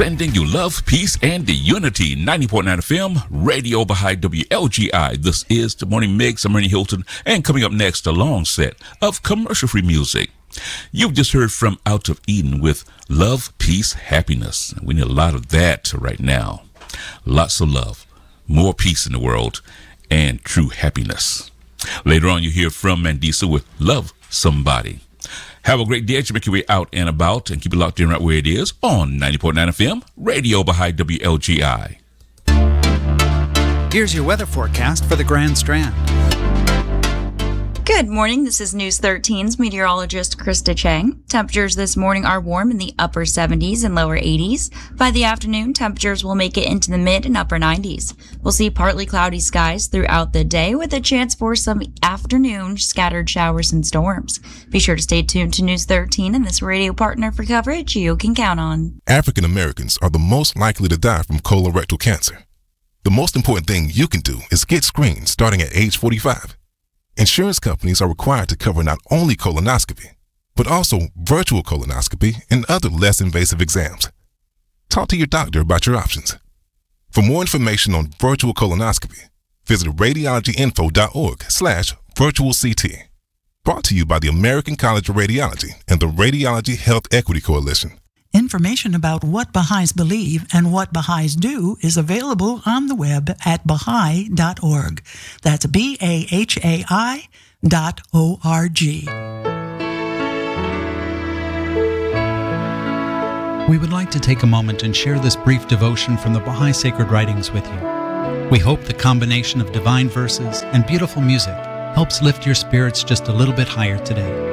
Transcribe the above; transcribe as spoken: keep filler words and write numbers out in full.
Sending you love, peace, and the unity. ninety point nine F M, Radio Baha'i W L G I. This is the Morning Mix. I'm Ernie Hilton. And coming up next, a long set of commercial-free music. You've just heard from Out of Eden with Love, Peace, Happiness. We need a lot of that right now. Lots of love, more peace in the world, and true happiness. Later on, you hear from Mandisa with Love Somebody. Have a great day as you make your way out and about, and keep it locked in right where it is on ninety point nine F M, Radio Baha'i W L G I. Here's your weather forecast for the Grand Strand. Good morning. This is News thirteen's meteorologist Krista Chang. Temperatures this morning are warm in the upper seventies and lower eighties. By the afternoon, temperatures will make it into the mid and upper nineties. We'll see partly cloudy skies throughout the day with a chance for some afternoon scattered showers and storms. Be sure to stay tuned to News thirteen and this radio partner for coverage you can count on. African Americans are the most likely to die from colorectal cancer. The most important thing you can do is get screened starting at age forty-five. Insurance companies are required to cover not only colonoscopy, but also virtual colonoscopy and other less invasive exams. Talk to your doctor about your options. For more information on virtual colonoscopy, visit radiologyinfo.org slash virtual CT. Brought to you by the American College of Radiology and the Radiology Health Equity Coalition. Information about what Baha'is believe and what Baha'is do is available on the web at Baha'i dot org. That's B A H A I dot O R G. We would like to take a moment and share this brief devotion from the Baha'i Sacred Writings with you. We hope the combination of divine verses and beautiful music helps lift your spirits just a little bit higher today.